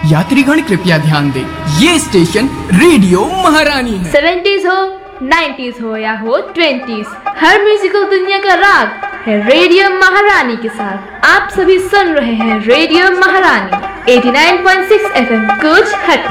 यात्रीगण कृपया ध्यान दें, ये स्टेशन रेडियो महारानी है। 70s हो, 90s हो या हो 20s, हर म्यूजिकल दुनिया का राग है रेडियो महारानी के साथ। आप सभी सुन रहे हैं रेडियो महारानी 89.6 FM कुछ हट।